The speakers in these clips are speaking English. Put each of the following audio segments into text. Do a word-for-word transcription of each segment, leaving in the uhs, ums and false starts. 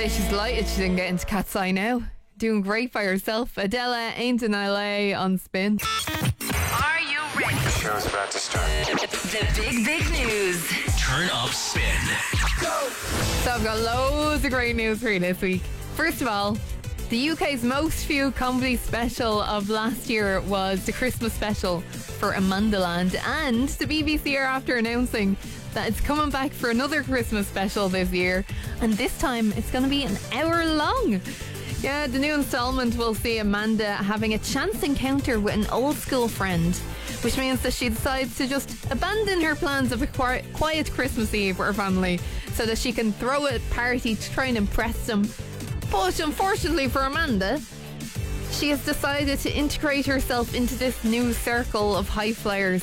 say she's delighted she didn't get into Cat's Eye now. Doing great by herself. Adela Ain't in L A on Spin. Are you ready? The show's about to start. The big, big news. Turn up Spin. Go! So I've got loads of great news for you this week. First of all, the U K's most viewed comedy special of last year was the Christmas special for Amandaland, and the B B C are after announcing that it's coming back for another Christmas special this year, and this time it's going to be an hour long. Yeah, the new instalment will see Amanda having a chance encounter with an old school friend, which means that she decides to just abandon her plans of a quiet, quiet Christmas Eve with her family so that she can throw a party to try and impress them. But unfortunately for Amanda, she has decided to integrate herself into this new circle of high flyers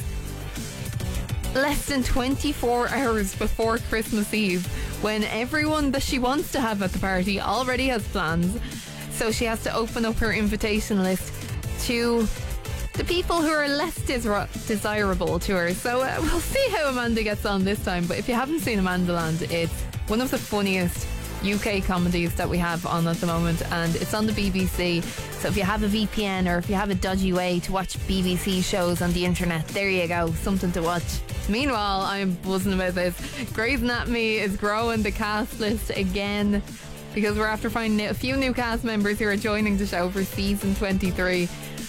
less than twenty-four hours before Christmas Eve, when everyone that she wants to have at the party already has plans. So she has to open up her invitation list to the people who are less desir- desirable to her. So uh, we'll see how Amanda gets on this time. But if you haven't seen Amandaland, it's one of the funniest U K comedies that we have on at the moment, and it's on the B B C. So if you have a V P N or if you have a dodgy way to watch B B C shows on the internet, there you go, something to watch. Meanwhile, I'm buzzing about this. Grey's Anatomy is growing the cast list again, because we're after finding a few new cast members who are joining the show for season twenty-three.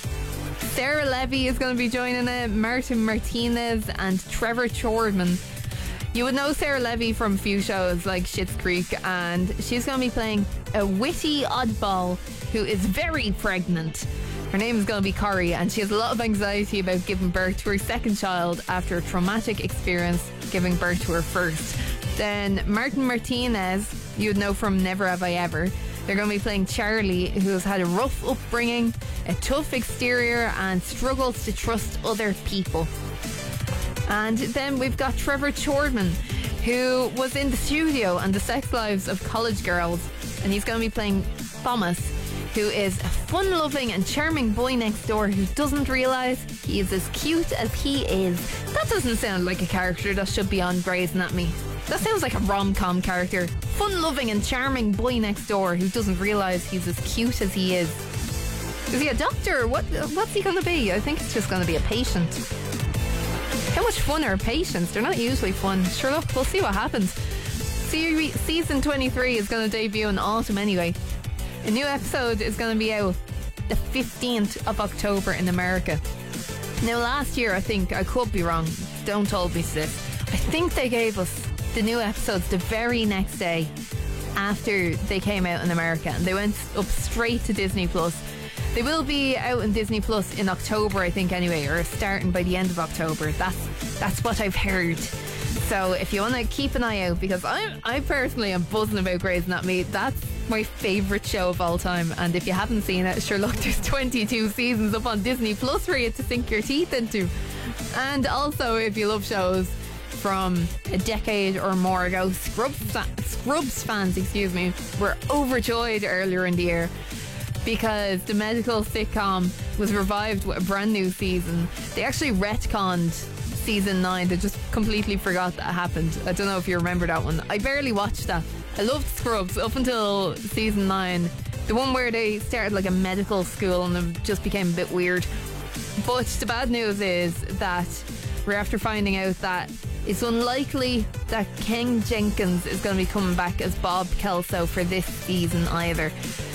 Sarah Levy is going to be joining it, Martin Martinez and Trevor Chorman. You would know Sarah Levy from a few shows like Schitt's Creek, and she's going to be playing a witty oddball who is very pregnant. Her name is going to be Corrie, and she has a lot of anxiety about giving birth to her second child after a traumatic experience giving birth to her first. Then Martin Martinez, you would know from Never Have I Ever. They're going to be playing Charlie, who has had a rough upbringing, a tough exterior, and struggles to trust other people. And then we've got Trevor Chorman, who was in The Studio and The Sex Lives of College Girls, and he's going to be playing Thomas, who is a fun-loving and charming boy next door who doesn't realise he is as cute as he is. That doesn't sound like a character that should be on Grey's Anatomy. That sounds like a rom-com character. Fun-loving and charming boy next door who doesn't realise he's as cute as he is. Is he a doctor? What? What's he going to be? I think it's just going to be a patient. How much fun are patients? They're not usually fun. Sure, look, we'll see what happens. Se- season twenty-three is going to debut in autumn anyway. A new episode is going to be out the fifteenth of October in America. Now, last year, I think, I could be wrong, don't hold me to this, I think they gave us the new episodes the very next day after they came out in America, and they went up straight to Disney Plus. They will be out in Disney Plus in October, I think, anyway, or starting by the end of October. That's that's what I've heard. So if you want to keep an eye out, because I I personally am buzzing about Grey's Anatomy. That's my favourite show of all time, and if you haven't seen it, sure, look, there's twenty-two seasons up on Disney Plus for you to sink your teeth into. And also, if you love shows from a decade or more ago, Scrubs, fa- Scrubs fans, excuse me, were overjoyed earlier in the year, because the medical sitcom was revived with a brand new season. They actually retconned season nine. They just completely forgot that happened. I don't know if you remember that one. I barely watched that. I loved Scrubs up until season nine, the one where they started like a medical school and it just became a bit weird. But the bad news is that we're after finding out that it's unlikely that Ken Jenkins is going to be coming back as Bob Kelso for this season either.